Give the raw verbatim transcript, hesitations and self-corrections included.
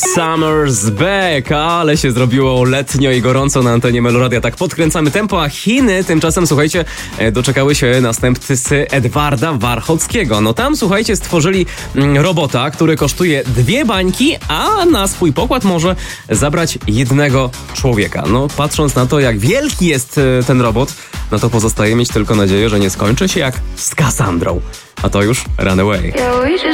Summer's back, ale się zrobiło letnio i gorąco na antenie Meloradia. Tak podkręcamy tempo, a Chiny tymczasem, słuchajcie, doczekały się następcy Edwarda Warchockiego. No tam, słuchajcie, stworzyli robota, który kosztuje dwie bańki, a na swój pokład może zabrać jednego człowieka. No patrząc na to, jak wielki jest ten robot, no to pozostaje mieć tylko nadzieję, że nie skończy się jak z Cassandrą. A to już Runaway.